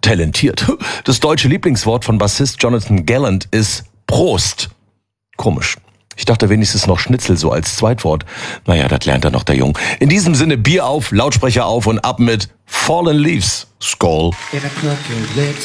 talentiert. Das deutsche Lieblingswort von Bassist Jonathan Gallant ist Prost. Komisch. Ich dachte wenigstens noch Schnitzel so als Zweitwort. Naja, das lernt er noch, der Jung. In diesem Sinne, Bier auf, Lautsprecher auf und ab mit Fallen Leaves. Skål.